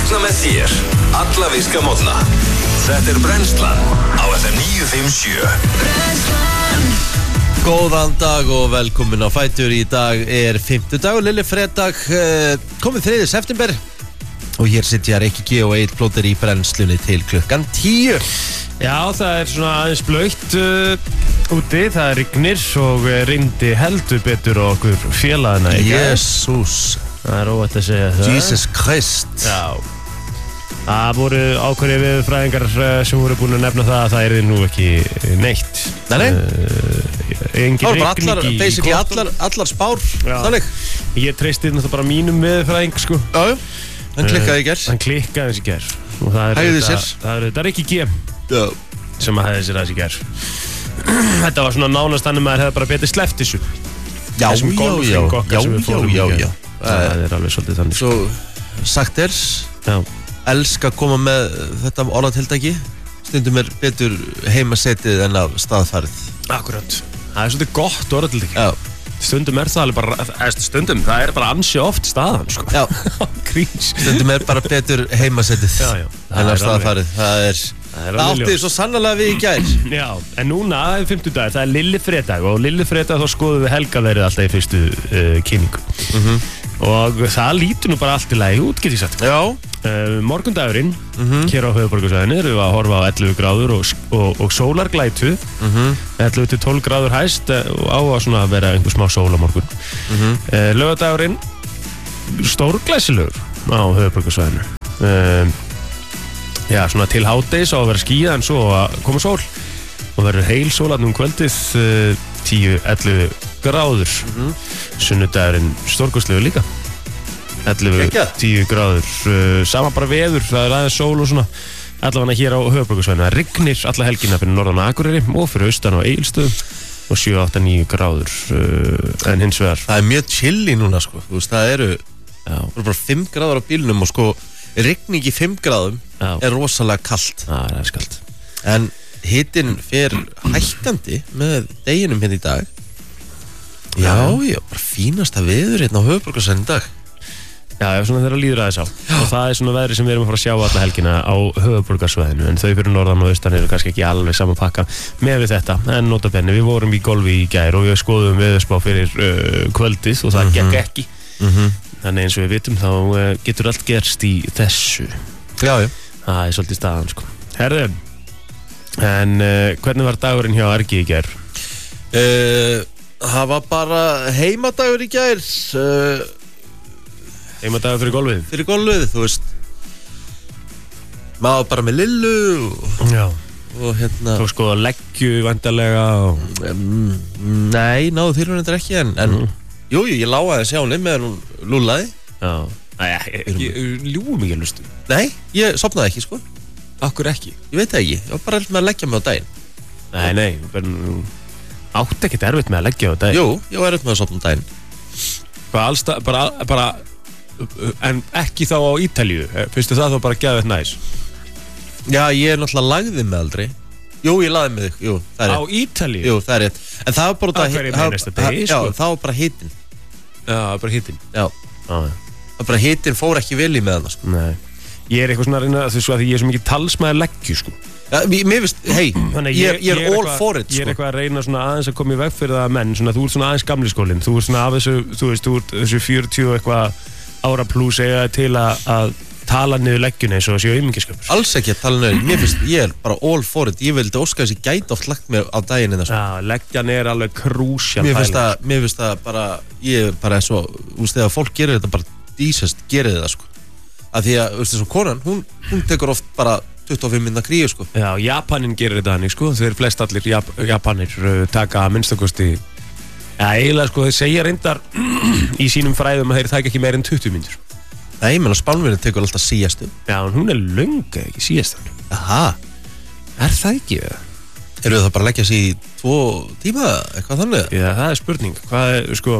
vakna með þér alla virka morgna. Þetta Brennslan á FM 957. Brennslan. Góðan dag og velkomin á Fætur. Í dag 5. lillifredag, komið 3. september og hér sitja Rikki G og Egill Plóter í brennslunni til klukkan 10. Já, það svona aðeins blautt úti, það rignir og rigndi heldur betur á okkur félagana. Jesús. Það óvægt að segja það. Jesus Christ. Já. Það voru ákveðið veðurfræðingar sem voru búin að nefna það að það yrði nú ekki neitt. Nei. Engin rigning í kortum. Allar spár, þannig. Ég treysti náttúrulega bara mínum veðurfræðing, sko. Já, hann klikkaði í gær. Hann klikkaði í gær. Hægði sér. Það er Rikki G sem að hægði sér aðeins í gær. Þetta var svona nánast þannig að maður hefði bara betið sleppt þessu. Já. Það er alveg svolítið þannig. Svo sagt já. Elska að koma með þetta orðatildæki. Stundum betur heimasetið en af staðfarið. Akkurat. Það er svolítið gott orðatildæki. Já. Stundum það alveg bara, það bara ansi oft staðan, sko. Já. Grís. Stundum bara betur heimasetið en af staðfarið. Það átti svo sannarlega við í gær. Já, en núna, 5. dag, það lillifredag og lillifredag þá skoðum við helgaverið alltaf í fyrstu kynningu. Og það lítur nú bara allt í lagi út, get ég sagt. Já. Morgundagurinn, hér á höfuðborgarsvæðinu, erum við að horfa á 11 gráður og sólarglætu. 11 til 12 gráður hæst og á að svona vera einhver smá sól á morgun. Laugardagurinn, stórglæsilegur á höfuðborgarsvæðinu. Já, svona til hádegis á að vera skýjað en svo að koma sól og verður heil sólarn kvöldið 10-11 gráður. Sunnudagurinn stórkostlegur líka 11-10 gráður, sama bara veður, það er aðeins sól og svona allavega hér á höfuðborgarsvæðinu. Það rignir alla helgina fyrir norðan á Akureyri og fyrir austan á Egilsstöðum og 7-8-9 gráður en hins vegar það er mjög chilli núna, sko. Þú veist, það eru bara 5 gráður á bílnum og sko rigning í 5 gráðum er rosalega kalt. Það er skalt. En hitinn fer hækkandi með deginum hérna í dag. Já, bara fínasta veður hérna á höfuðborgarsvæðinu í dag. Já, svona þeirra líður aðeins á. Og það er svona veðri sem við erum að fara að sjá alla helgina á höfuðborgarsvæðinu, en þau fyrir norðan og austan eru kannski ekki alveg saman pakka með við þetta. En nota benni, við vorum í golfi í gær og við skoðum veðurspá fyrir kvöldið og það gekk ekki. Þannig eins og við vitum þá getur allt gerst í þessu. Já. Það er svolítið staðan, sko. Herðu, en hvernig var dagurinn hjá Argi í gær? Það var bara heimadagur í gær. Heimadagur fyrir golfið? Fyrir golfið, þú veist. Maður bara með Lillu og hérna. Þú skoða leggju vandarlega og... Nei, náðu þýrun þetta ekki en jú, ég lágaði að sjá henni meðan hún lúllaði. Já. Ljúum ekki að lustu. Nei, ég sopnaði ekki, sko. Akkur ekki? Ég veit það ekki, ég var bara með að leggja mig á daginn. Nei, átti ekkert erfitt með að leggja á daginn. Jú, ég var erfitt með að sopna á daginn. Bara, en ekki þá á Ítalíu, finnstu það þá bara geðveitt næs? Já, ég náttúrulega lagði mig aldrei. Jú, ég lagði mig þig, jú, það er rétt. Á Ítalíu? Jú, það er rétt. En það var bara það... Á hverju með næsta degi, sko? Já, það var bara hitinn. Já, bara hitinn? Já. Það bara hitinn fór ekki vel í með hana, sko. Nei. Ég er eitthvað svona að reyna því að ég er svo mikið talsmaður leggju, sko. Já, mér veist, ég er all for it, sko. Ég er eitthvað að reyna svona aðeins að koma í veg fyrir það menn, svona þú ert svona aðeins gamli skólinn, þú ert svona af þessu, þú veist, þú ert þessu 40 eitthvað ára pluss eiga til að tala niður leggjuna eins og þessi aumingiskapur. Alls ekki að tala niður, mér finnst, ég er bara all for it, ég vildi óska þess að ég gæti oft lagt mér á daginn en það. Já, leggjan er alveg krúsjál. Mér finnst það bara, ég er bara svo, þú veist, þegar fólk gerir þetta bara dísast, gerir þetta, sko. Að því að, þú veist, þessu konan, hún tekur oft bara 25 minna kríu, sko. Já, Japanin gerir þetta hannig, sko, þeir flest allir Japanir taka að minnstakosti, eiginlega, sko, þeir segja reyndar í sínum fræðum að þeir taka ekki meir en 20 mínútur. Nei, menn á Spánverðin tekur alltaf síastu. Já, en hún er löng, ekki síastan. Aha. Er það ekki, eða? Eru það bara að leggja sér í 2 tíma, eitthvað þannig? Já, það er spurning. Hvað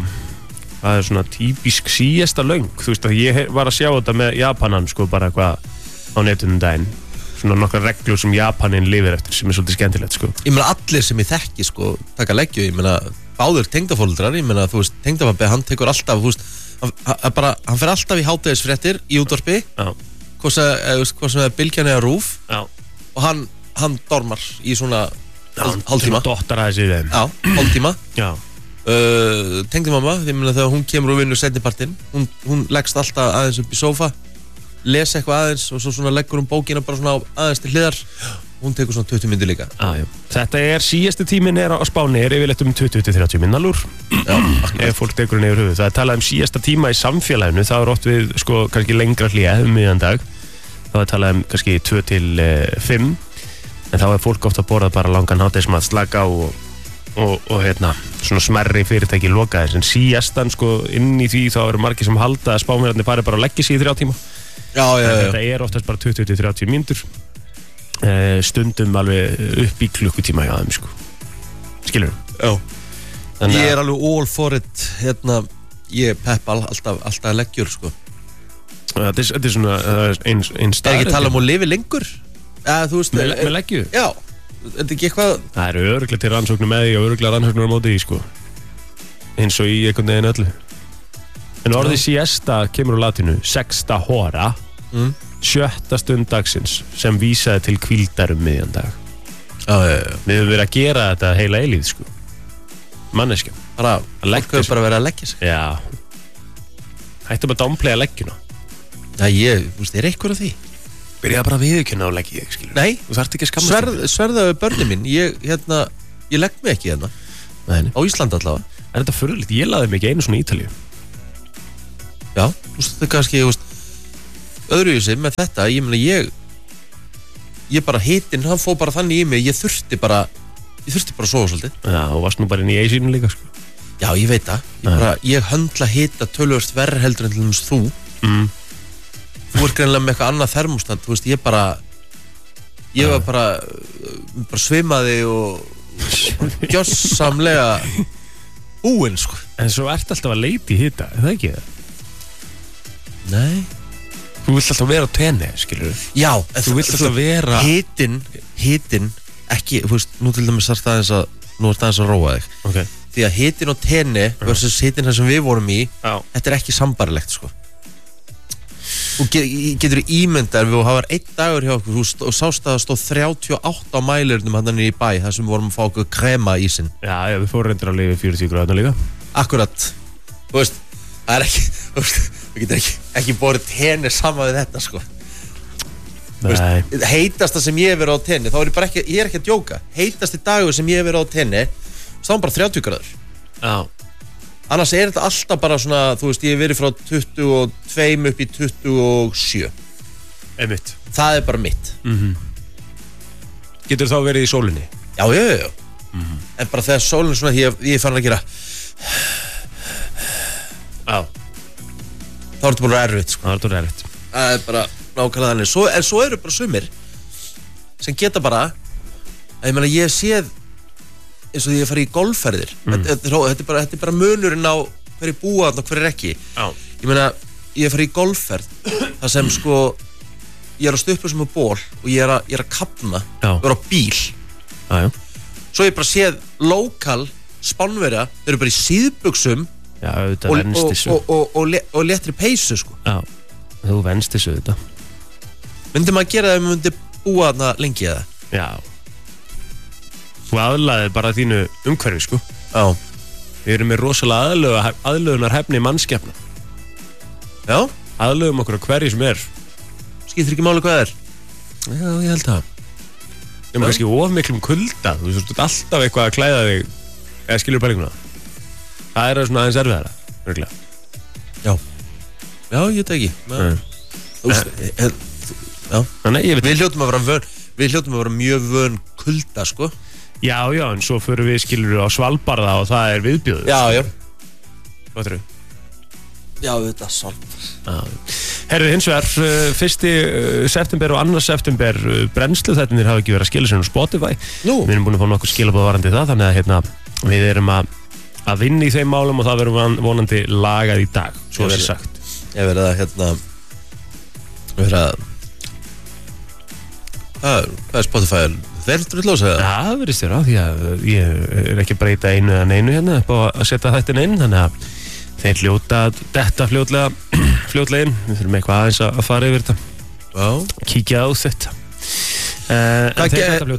er svona típisk síasta löng? Þú veist að ég var að sjá þetta með Japanan, sko, bara eitthvað á netunum daginn. Svona nokkra reglur sem Japanin lifir eftir, sem er svolítið skemmtilegt, sko. Ég meina, allir sem ég þekki, sko, taka leggju, ég meina, báður tengdafóreldrar, ég meina, þú veist, tengdapabbi, hann tekur alltaf, þú veist, hann fer alltaf í hádegisfréttir í útvarpi, hvað sem er bylgjan eða rúf Já. og hann dormar í svona hálftíma. Dottar aðeins í þeim. Já, hálftíma. Já. Tengdamamma, þegar hún kemur og vinnur seinnipartinn, hún leggst alltaf aðeins upp í sófa, lesa eitthvað aðeins og svo svona leggur bókina bara svona aðeins til hliðar. Hún tekur svona 20 mínútur líka. Já. Þetta síðasti tíminn á Spáni yfirleitt 20-30 mínútur lúr. Já, ef fólk tekur henni yfir höfuð. Það talað síðasta tíma í samfélaginu, það oft við kannski lengra hlé miðjan dag. Það talað kannski 2 til 5. En þá fólk ofta borðað bara langan hádegismat, slaka á og svona smerri fyrirtæki lokaðir. En síðastan inn í því þá eru margir sem halda að Spánverjarnir fari bara að leggja sig í 3 tíma. Já. Þetta oftast bara 20-30 mínútur. Stundum alveg upp í klukkutíma hjá þeim skilur Já. Ég er alveg all for it ég peppa alltaf leggjur Þetta er svona einn stað. Er ekki tala að lifi lengur? Þú veist með leggju? Já, þetta er ekki eitthvað. Það eru örugglega til rannsóknir með því og örugglega rannsóknir á móti því eins og í einhvern veginn öllu. En orðið siesta kemur úr latinu sexta hora 7. stund dagsins sem vísaði til hvíldar miðjan dag. Við höfum verið að gera þetta heila eilíð manneskja. Fólk hefur bara verið að leggja sig. Já. Hættum að downplaya leggjuna. Já, þú veist, eitthvað af því. Byrjaði bara að viðurkenna á leggja þig, skilur. Nei. Þú þarft ekki að skammast. Sverðaðu börnin mín, ég legg mig ekki hérna. Nei. Á Íslandi allavega. En þetta furðulegt, ég laði mig ekki einu svona í Ítalíu. Já, þú veist, þetta kannski, öðruvísi með þetta, ég meina ég bara hitinn, hann fór bara þannig í mig, ég þurfti bara að sofa svolítið. Já, og varst nú bara inn í eisínu líka, Já, ég veit það. Ég höndla hita tölvöld verð heldur en til dæmis þú. Þú greinilega með eitthvað annað þermóstat, þú veist, ég var bara svimaði og gjörsamlega búinn, En svo ert alltaf að leita í hita, er það ekki það? Nei. Þú vilt alltaf vera á tenni, skilur. Já, þú vilt alltaf vera hitinn ekki, þú veist, nú til dæmis þarf það aðeins að róa þig. Okay. Því að hitinn á tenni versus hitinn sem við vorum í, þetta er ekki sambarlegt, Þú getur ímyndar við hafa 1 dagur hjá okkur og sást að það stóð 38 á mælirnum hann í bæ, þar sem við vorum að fá okkur krema ísinn. Já, við fórum reyndir að lifa 40 gráðuna líka. Akkurat. Þú veist, það er ekki, við getur ekki borðið tenni saman við þetta, Nei. Heitasta sem ég hef verið á tenni, þá er ég er ekki að djóka. Heitasti dagur sem ég hef verið á tenni, þá var bara 30 gráður. Já. Annars er þetta alltaf bara svona, þú veist, ég hef verið frá 22 upp í 27. Einmitt. Það er bara mitt. Getur þá verið í sólinni? Já. En bara þegar sólinn svona, ég er farin að gera þá er þetta bara erfitt, Það er erfitt. Það er bara nákvæmlega þannig. En svo eru bara sumir sem geta bara, ég meina, ég séð eins og því að fara í golfferðir. Þetta er bara munurinn á hverju búa og hverju ekki. Ég meina, ég fara í golfferð þar sem ég er að stuppa sem að ból og ég er að kafna og er á bíl. Svo ég bara séð lokal Spánverja, þeir eru bara í síðbuxum og léttri peysu, Já, þú venst þessu þetta. Myndi maður gera það ef maður myndi búa þarna lengi eða? Já. Þú aðlaðir bara þínu umhverfi, Já. Við erum með rosalega aðlöðunar hæfni mannskepna. Já. Aðlöðum okkur á hverju sem er. Skiptir ekki máli hvað það er? Já, ég held það. Við erum kannski of miklum kulda. Þú veist alltaf eitthvað að klæða þig eða skilur pælinguna. Það er svona aðeins erfiðara, virkilega. Já. Já, ég veit ekki. Já. Nei, ég veit. Við hljótum að vera mjög vön kulda, Já, en svo förum við skilur á Svalbarða og það er viðbjóður. Já. Hvað er það? Já, þetta er Svalbard. Herðu, hins vegar, 1. september og 2. september brennslu þættinir hafa ekki verið að skila sér á Spotify. Við erum búin að fá nokkuð skilabóð varandi það, þannig að við erum að vinna í þeim málum og það verður vonandi lagað í dag, svo er sagt. Ég verið að hvað er Spotify? Þeir eru drullós eða? Já, það verðist þér á því að ég er ekki að breyta einu eða neinu hérna upp á að setja þættin inn, þannig að þeir hljóta detta fljótlega inn. Við þurfum eitthvað aðeins að fara yfir þetta. kíkja á þetta Hvað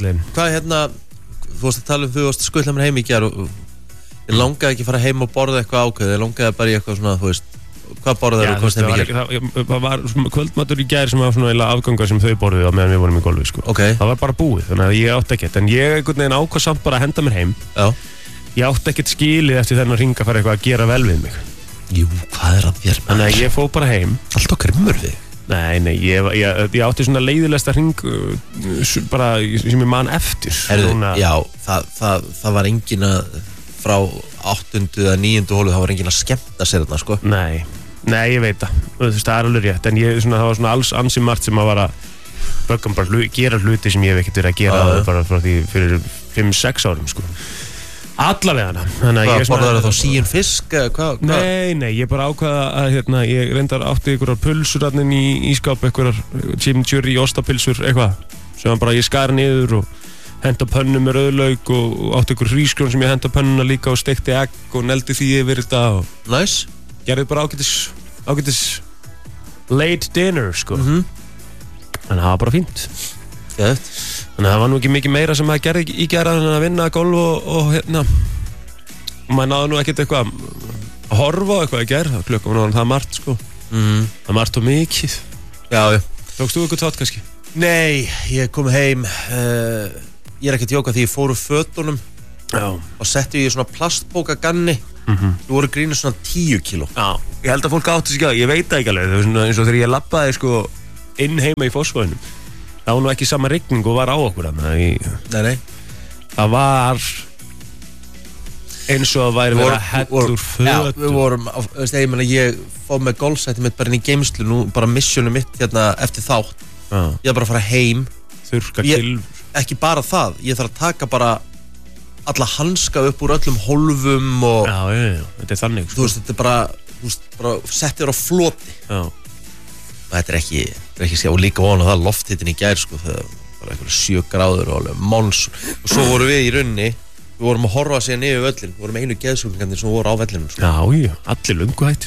þú varst að tala þú varst að skutla mér heim í gær og ég langaði ekki að fara heim og borða eitthvað ákveð ég langaði bara í eitthvað svona, þú veist hvað borðaðu og komst heim í gær? Það var kvöldmatur í gær sem var svona afgangar sem þau borðuðu á meðan við vorum í golfi sko. Það var bara búið, þannig að ég átti ekkert en ég einhvern veginn ákvað samt bara að henda mér heim ég átti ekkert skilið eftir þennan ring að fara eitthvað að gera vel við mig Jú, hvað að þér? Þannig að ég fóð bara heim Allt okkar við Nei, ég átti svona leiðilegsta hring bara sem ég man eftir Já, það var engin að frá 8. eða 9. hólu það var engin að skemmta sér þarna, sko Nei, ég veit það er alveg rétt en það var svona alls ansi margt sem að vara böggum bara gera hluti sem ég hef ekkert verið að gera bara frá því fyrir 5-6 árum, sko Allavega Hvað borðaðu þá síun fisk? Nei, ég bara ákvaða að ég reyndar átti einhverjar pulsur í ískáp, einhverjar chimichurri ostapilsur, eitthvað sem bara ég skar niður og henda pönnu með rauðlauk og átti einhver hrísgrjón sem ég henda pönnuna líka og steikti egg og neldi því yfir þetta og Nice gerði bara ágætis late dinner, sko Þannig að það var bara fínt Þannig að það var nú ekki mikið meira sem maður gerði í gera en að vinna golf og maður náði nú ekkert eitthvað að horfa á eitthvað að gera klukkan var það margt sko það margt og mikið Já Tókst þú eitthvað þátt kannski? Nei, ég kom heim ég er ekki að djóka því ég fór úr fötunum og setti ég í svona plastbókaganni þú voru grínir svona 10 kíló Já, ég held að fólk átti sig að ég veit það ekki alveg það var svona eins og þegar ég labbaði sko inn heima í Fossvoginum það var nú ekki sama rigning og var á okkur Nei það var eins og að væri verið að hella úr fötum Já, við vorum, ég fóð með golfsætti mitt bara inn í geymslu nú bara missjónu mitt eftir þátt ég var bara að fara heim þurrka kylfur ekki bara það, ég þarf að taka bara alla hanska upp úr öllum hólfum og Já, þetta er þannig þú veist, þetta er bara settir á floti Já Þetta er ekki og líka vona það lofthittin í gær sko, það var eitthvað 7 gráður og alveg máns og svo vorum við í runni við vorum að horfa síðan niður völlin við vorum einu geðsjúklingarnir sem voru á vellinum sko. Já, allir löngu hættir